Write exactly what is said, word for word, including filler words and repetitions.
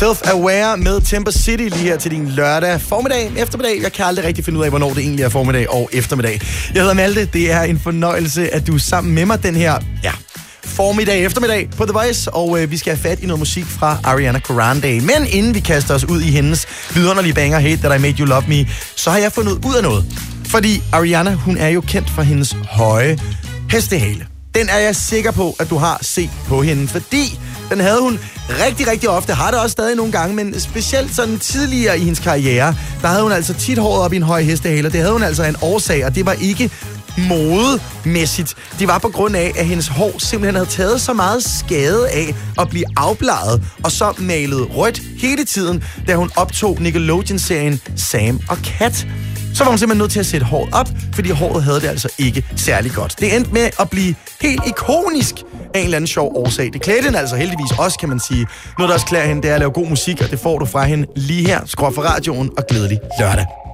Self-Aware med Temper City lige her til din lørdag formiddag, eftermiddag. Jeg kan aldrig rigtig finde ud af, hvornår det egentlig er formiddag og eftermiddag. Jeg hedder Malte. Det er en fornøjelse, at du er sammen med mig den her, ja, formiddag eftermiddag på The Voice, og øh, vi skal have fat i noget musik fra Ariana Grande. Men inden vi kaster os ud i hendes vidunderlige banger Hate That I Made You Love Me, så har jeg fundet ud af noget. Fordi Ariana, hun er jo kendt for hendes høje hestehale. Den er jeg sikker på, at du har set på hende, fordi den havde hun rigtig, rigtig ofte. Har det også stadig nogle gange, men specielt sådan tidligere i hendes karriere, der havde hun altså tit håret op i en høj hestehale. Det havde hun altså en årsag, og det var ikke modemæssigt. Det var på grund af, at hendes hår simpelthen havde taget så meget skade af at blive afbladet og så malet rødt hele tiden, da hun optog Nickelodeon-serien Sam og Cat. Så var hun simpelthen nødt til at sætte håret op, fordi håret havde det altså ikke særlig godt. Det endte med at blive helt ikonisk af en eller anden sjov årsag. Det klædte hende altså heldigvis også, kan man sige. Noget, der også klæder hende, det er at lave god musik, og det får du fra hende lige her. Skru for radioen og glædelig lørdag.